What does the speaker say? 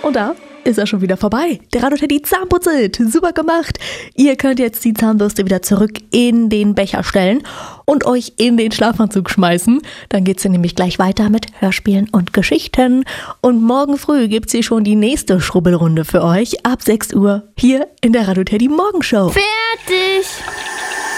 Und da ist er schon wieder vorbei. Der Rado-Teddy zahnputzelt. Super gemacht. Ihr könnt jetzt die Zahnbürste wieder zurück in den Becher stellen und euch in den Schlafanzug schmeißen. Dann geht's hier nämlich gleich weiter mit Hörspielen und Geschichten. Und morgen früh gibt's hier schon die nächste Schrubbelrunde für euch ab 6 Uhr hier in der Rado-Teddy Morgenshow. Fertig!